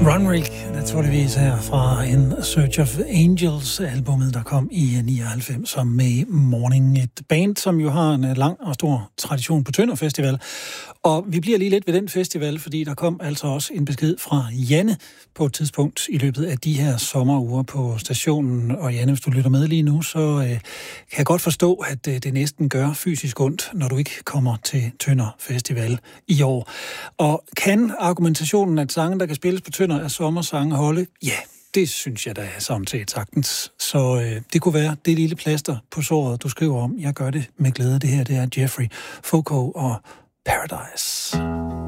Runrig, naturligvis her fra In Search of Angels, albumet, der kom i 99 som med Morning. Et band, som jo har en lang og stor tradition på Tønder Festival. Og vi bliver lige lidt ved den festival, fordi der kom altså også en besked fra Janne på et tidspunkt i løbet af de her sommeruger på stationen. Og Janne, hvis du lytter med lige nu, så kan jeg godt forstå, at det næsten gør fysisk ondt, når du ikke kommer til Tønder Festival i år. Og kan argumentationen, at sange, der kan spilles på Tønder, er sommersange holde? Ja, det synes jeg da er sådan set sagtens. Så det kunne være det lille plaster på såret, du skriver om. Jeg gør det med glæde. Det her, det er Jeffrey Foucault og Paradise.